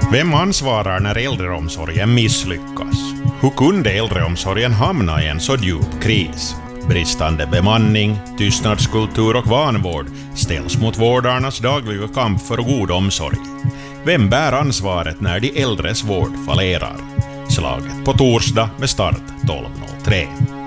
Vem ansvarar när äldreomsorgen misslyckas? Hur kunde äldreomsorgen hamna i en så djup kris? Bristande bemanning, tystnadskultur och vanvård ställs mot vårdarnas dagliga kamp för god omsorg. Vem bär ansvaret när de äldres vård fallerar? Slaget på torsdag med start 12.03.